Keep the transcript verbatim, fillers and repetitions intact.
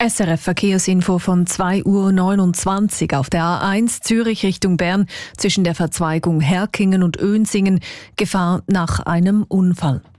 S R F Verkehrsinfo von zwei Uhr neunundzwanzig auf der A eins Zürich Richtung Bern zwischen der Verzweigung Herkingen und Önsingen. Gefahr nach einem Unfall.